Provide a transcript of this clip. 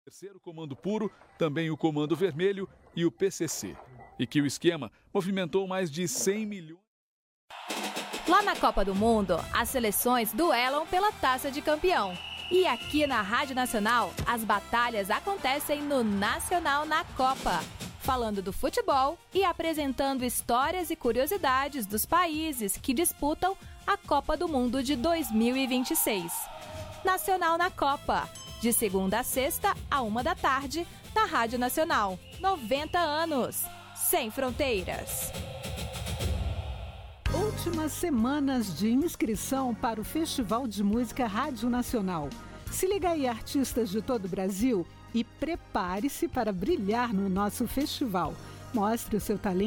Terceiro comando puro, também o comando vermelho e o PCC. E que o esquema movimentou mais de 100 milhões. Lá na Copa do Mundo, as seleções duelam pela taça de campeão. E aqui na Rádio Nacional, as batalhas acontecem no Nacional na Copa. Falando do futebol e apresentando histórias e curiosidades dos países que disputam a Copa do Mundo de 2026. Nacional na Copa. De segunda a sexta, à 13h, na Rádio Nacional. 90 anos. Sem fronteiras. Últimas semanas de inscrição para o Festival de Música Rádio Nacional. Se liga aí, artistas de todo o Brasil, e prepare-se para brilhar no nosso festival. Mostre o seu talento.